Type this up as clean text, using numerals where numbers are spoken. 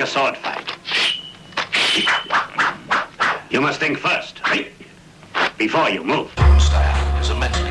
a sword fight. You must think first, before you move. Style is immense.